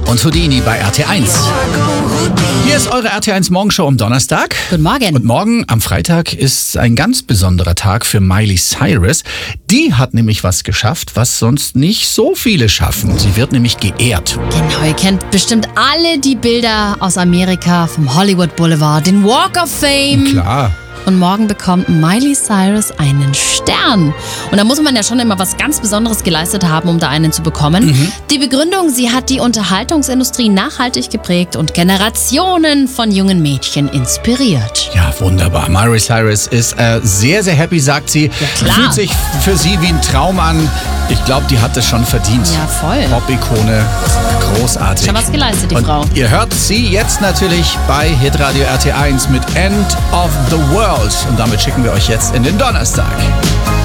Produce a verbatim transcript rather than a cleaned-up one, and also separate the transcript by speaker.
Speaker 1: und Houdini bei R T eins. Hier ist eure R T eins Morgenshow am Donnerstag.
Speaker 2: Guten Morgen.
Speaker 1: Und morgen am Freitag ist ein ganz besonderer Tag für Miley Cyrus. Die hat nämlich was geschafft, was sonst nicht so viele schaffen. Sie wird nämlich geehrt.
Speaker 2: Genau, ihr kennt bestimmt alle die Bilder aus Amerika vom Hollywood Boulevard, den Walk of Fame.
Speaker 1: Klar.
Speaker 2: Und morgen bekommt Miley Cyrus einen Stern. Und da muss man ja schon immer was ganz Besonderes geleistet haben, um da einen zu bekommen. Mhm. Die Begründung, sie hat die Unterhaltungsindustrie nachhaltig geprägt und Generationen von jungen Mädchen inspiriert.
Speaker 1: Ja, wunderbar. Miley Cyrus ist äh, sehr, sehr happy, sagt sie.
Speaker 2: Ja, klar.
Speaker 1: Fühlt sich für sie wie ein Traum an. Ich glaube, die hat es schon verdient.
Speaker 2: Ja, voll.
Speaker 1: Pop-Ikone, großartig.
Speaker 2: Schon was geleistet, die
Speaker 1: und
Speaker 2: Frau.
Speaker 1: Ihr hört sie jetzt natürlich bei Hitradio R T eins mit End of the World. Und damit schicken wir euch jetzt in den Donnerstag.